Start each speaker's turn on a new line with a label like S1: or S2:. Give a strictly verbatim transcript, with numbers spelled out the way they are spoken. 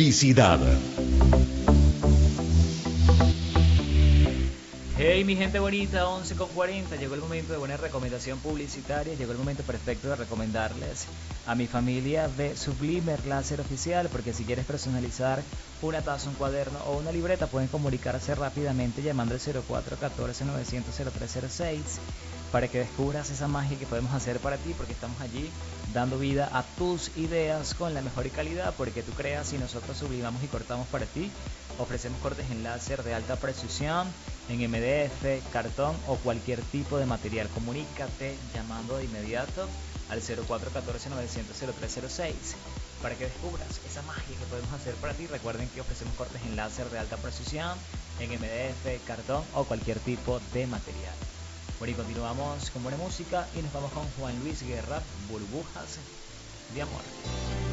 S1: Publicidad.
S2: Hey mi gente bonita, once con cuarenta, llegó el momento de buena recomendación publicitaria, llegó el momento perfecto de recomendarles a mi familia de Sublimer Láser Oficial, porque si quieres personalizar una taza, un cuaderno o una libreta, pueden comunicarse rápidamente llamando al cero cuatro uno cuatro, nueve cero cero, cero tres cero seis para que descubras esa magia que podemos hacer para ti, porque estamos allí dando vida a tus ideas con la mejor calidad, porque tú creas y nosotros sublimamos y cortamos para ti. Ofrecemos cortes en láser de alta precisión, en M D F, cartón o cualquier tipo de material. Comunícate llamando de inmediato al cero cuatro uno cuatro, nueve cero cero, cero tres cero seis para que descubras esa magia que podemos hacer para ti. Recuerden que ofrecemos cortes en láser de alta precisión, en M D F, cartón o cualquier tipo de material. Bueno, y continuamos con buena música y nos vamos con Juan Luis Guerra, Burbujas de Amor.